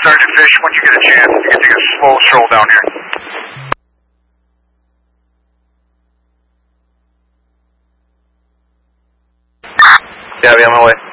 Sergeant Fish, when you get a chance, you can take a slow stroll down here. Yeah, I'll be on my way.